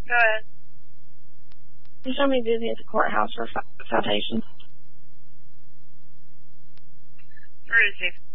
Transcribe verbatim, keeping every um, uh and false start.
Go ahead. You show me busy at the courthouse for citations. Where is he?